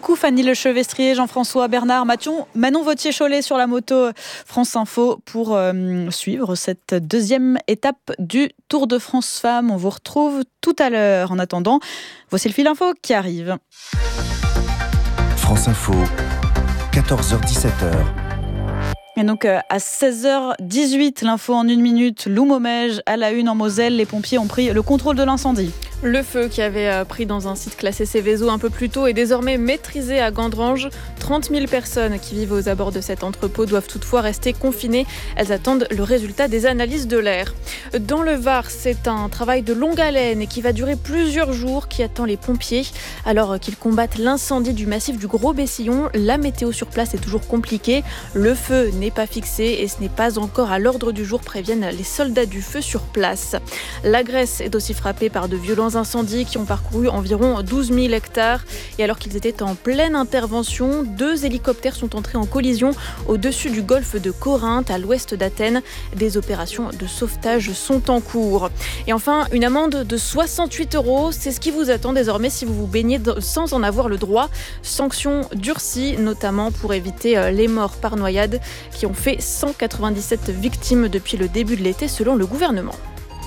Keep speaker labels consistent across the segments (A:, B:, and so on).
A: beaucoup Fanny Lechevestrier, Jean-François Bernard, Manon Vautier-Cholet sur la moto France Info pour suivre cette deuxième étape du Tour de France Femmes. On vous retrouve tout à l'heure. En attendant, voici le fil info qui arrive.
B: France Info, 14h-17h.
A: Et donc à 16h18, l'info en 1 minute, Lou Momège à la une en Moselle. Les pompiers ont pris le contrôle de l'incendie.
C: Le feu qui avait pris dans un site classé Céveso un peu plus tôt est désormais maîtrisé à Gandrange. 30 000 personnes qui vivent aux abords de cet entrepôt doivent toutefois rester confinées. Elles attendent le résultat des analyses de l'air. Dans le Var, c'est un travail de longue haleine et qui va durer plusieurs jours qui attend les pompiers. Alors qu'ils combattent l'incendie du massif du Gros Bessillon, la météo sur place est toujours compliquée. Le feu n'est pas fixé et ce n'est pas encore à l'ordre du jour, préviennent les soldats du feu sur place. La Grèce est aussi frappée par de violents incendies qui ont parcouru environ 12 000 hectares. Et alors qu'ils étaient en pleine intervention, 2 hélicoptères sont entrés en collision au-dessus du golfe de Corinthe, à l'ouest d'Athènes. Des opérations de sauvetage sont en cours. Et enfin, une amende de 68 €, c'est ce qui vous attend désormais si vous vous baignez sans en avoir le droit. Sanctions durcies, notamment pour éviter les morts par noyade, qui ont fait 197 victimes depuis le début de l'été, selon le gouvernement.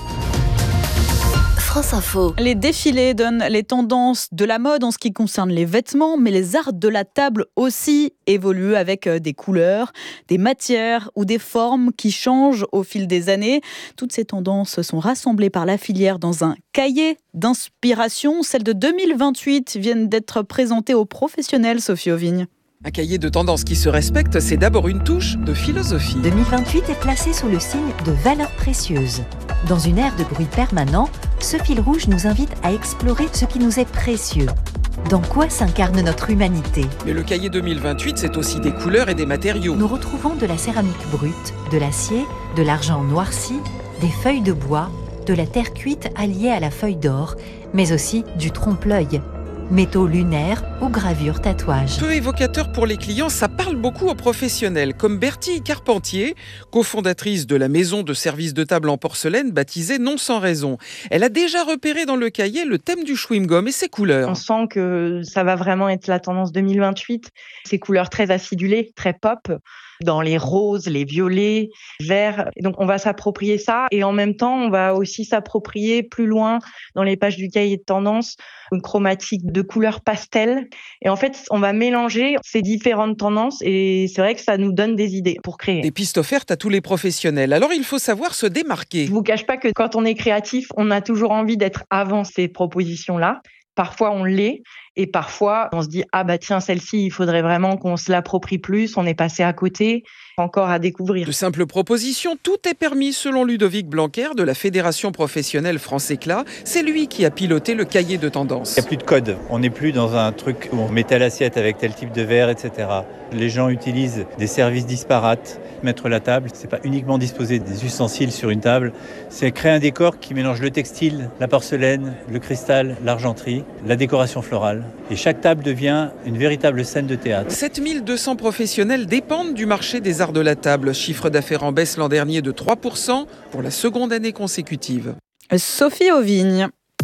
A: France Info. Les défilés donnent les tendances de la mode en ce qui concerne les vêtements, mais les arts de la table aussi évoluent avec des couleurs, des matières ou des formes qui changent au fil des années. Toutes ces tendances sont rassemblées par la filière dans un cahier d'inspiration. Celles de 2028 viennent d'être présentées aux professionnels, Sophie Auvigne.
D: Un cahier de tendance qui se respecte, c'est d'abord une touche de philosophie.
E: 2028 est placé sous le signe de valeurs précieuses. Dans une ère de bruit permanent, ce fil rouge nous invite à explorer ce qui nous est précieux. Dans quoi s'incarne notre humanité ?
D: Mais le cahier 2028, c'est aussi des couleurs et des matériaux.
E: Nous retrouvons de la céramique brute, de l'acier, de l'argent noirci, des feuilles de bois, de la terre cuite alliée à la feuille d'or, mais aussi du trompe-l'œil. Métaux lunaires ou gravures tatouages.
D: Peu évocateur pour les clients, ça parle beaucoup aux professionnels, comme Bertille Carpentier, cofondatrice de la maison de service de table en porcelaine baptisée Non Sans Raison. Elle a déjà repéré dans le cahier le thème du chewing-gum et ses couleurs.
F: On sent que ça va vraiment être la tendance 2028. Ces couleurs très acidulées, très pop, dans les roses, les violets, verts. Et donc on va s'approprier ça et en même temps on va aussi s'approprier plus loin dans les pages du cahier de tendance une chromatique de couleurs pastel. Et en fait, on va mélanger ces différentes tendances et c'est vrai que ça nous donne des idées pour créer.
D: Des pistes offertes à tous les professionnels. Alors, il faut savoir se démarquer.
F: Je vous cache pas que quand on est créatif, on a toujours envie d'être avant ces propositions-là. Parfois, on l'est. Et parfois, on se dit, ah bah tiens, celle-ci, il faudrait vraiment qu'on se l'approprie plus. On est passé à côté, encore à découvrir.
D: De simples propositions, tout est permis selon Ludovic Blanquer de la Fédération professionnelle France Éclat. C'est lui qui a piloté le cahier de tendance.
G: Il n'y a plus de code. On n'est plus dans un truc où on met telle assiette avec tel type de verre, etc. Les gens utilisent des services disparates. Mettre la table, c'est pas uniquement disposer des ustensiles sur une table, c'est créer un décor qui mélange le textile, la porcelaine, le cristal, l'argenterie, la décoration florale. Et chaque table devient une véritable scène de théâtre.
D: 7200 professionnels dépendent du marché des arts de la table. Chiffre d'affaires en baisse l'an dernier de 3% pour la seconde année consécutive.
A: Sophie Auvigne.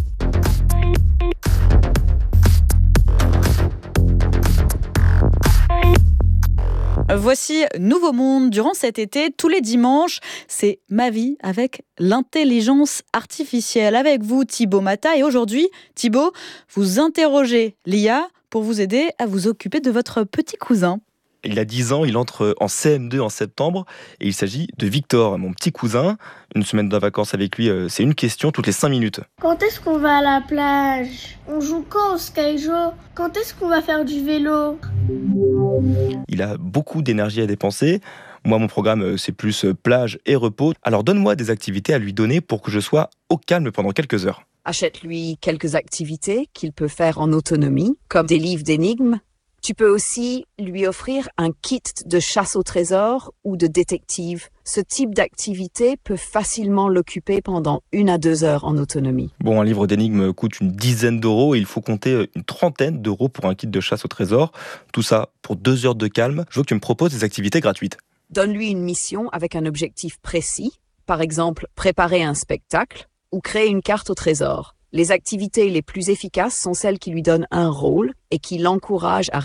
A: Voici Nouveau Monde. Durant cet été, tous les dimanches, c'est Ma vie avec l'intelligence artificielle. Avec vous, Thibaut Mata. Et aujourd'hui, Thibaut, vous interrogez l'IA pour vous aider à vous occuper de votre petit cousin.
H: Il a 10 ans, il entre en CM2 en septembre et il s'agit de Victor, mon petit cousin. Une semaine de vacances avec lui, c'est une question toutes les 5 minutes.
I: Quand est-ce qu'on va à la plage ? On joue quand au skyjo ? Quand est-ce qu'on va faire du vélo ?
H: Il a beaucoup d'énergie à dépenser. Moi, mon programme, c'est plus plage et repos. Alors donne-moi des activités à lui donner pour que je sois au calme pendant quelques heures.
J: Achète-lui quelques activités qu'il peut faire en autonomie, comme des livres d'énigmes. Tu peux aussi lui offrir un kit de chasse au trésor ou de détective. Ce type d'activité peut facilement l'occuper pendant 1 à 2 heures en autonomie.
H: Bon, un livre d'énigmes coûte une dizaine d'euros et il faut compter une trentaine d'euros pour un kit de chasse au trésor. Tout ça pour 2 heures de calme. Je veux que tu me proposes des activités gratuites.
J: Donne-lui une mission avec un objectif précis. Par exemple, préparer un spectacle ou créer une carte au trésor. Les activités les plus efficaces sont celles qui lui donnent un rôle et qui l'encouragent à